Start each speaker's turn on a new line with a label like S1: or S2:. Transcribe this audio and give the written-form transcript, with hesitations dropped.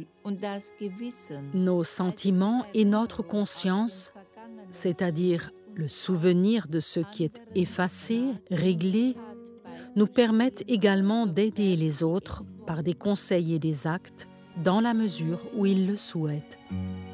S1: Nos sentiments et notre conscience, c'est-à-dire le souvenir de ce qui est effacé, réglé, nous permettent également d'aider les autres par des conseils et des actes dans la mesure où ils le souhaitent.